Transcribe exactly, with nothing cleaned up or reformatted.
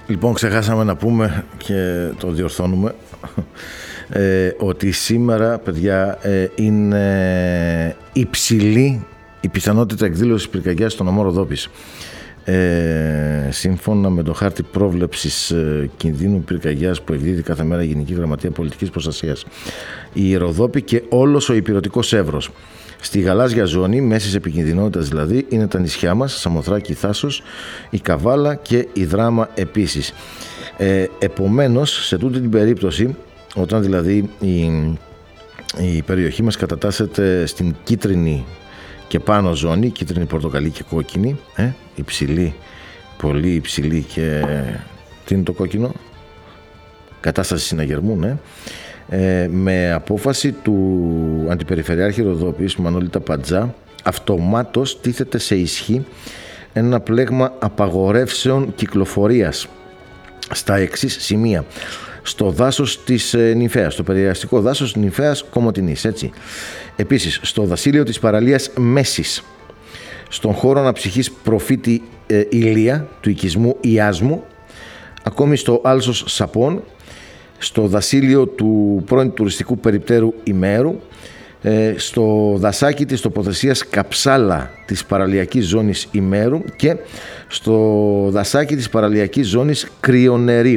Λοιπόν, ξεχάσαμε να πούμε και το διορθώνουμε ε, ότι σήμερα, παιδιά, ε, είναι υψηλή η πιθανότητα εκδήλωσης πυρκαγιάς στον νομό Ροδόπης. Ε, σύμφωνα με το χάρτη πρόβλεψης ε, κινδύνου πυρκαγιάς που εκδίδει κάθε μέρα η Γενική Γραμματεία Πολιτικής Προστασίας, η Ροδόπη και όλος ο Ηπειρωτικός Εύρος. Στη γαλάζια ζώνη, μέσης επικινδυνότητας δηλαδή, είναι τα νησιά μας, Σαμοθράκη, Θάσος, η Καβάλα και η Δράμα επίσης. Ε, επομένως, σε τούτη την περίπτωση, όταν δηλαδή η, η περιοχή μας κατατάσσεται στην κίτρινη και πάνω ζώνη, κίτρινη, πορτοκαλί και κόκκινη, ε, υψηλή, πολύ υψηλή και... τι είναι το κόκκινο? Κατάσταση συναγερμού, ναι. Ε, με απόφαση του Αντιπεριφερειάρχη Ροδόπης, Μανώλη Ταπατζά, αυτομάτως τίθεται σε ισχύ ένα πλέγμα απαγορεύσεων κυκλοφορίας στα εξής σημεία. Στο δάσος της ε, Νυμφέας, στο περιαστικό δάσος Νυμφέας Κομοτηνής, έτσι. Επίσης, στο δασίλειο της παραλίας Μέσης, στον χώρο αναψυχής Προφήτη ε, Ηλία, του οικισμού Ιάσμου, ακόμη στο Άλσος Σαπών, στο δασίλειο του πρώην τουριστικού περιπτέρου Ημέρου, ε, στο δασάκι της τοποθεσίας Καψάλα της παραλιακής ζώνης Ημέρου και στο δασάκι της παραλιακής ζώνης Κρυονερίου.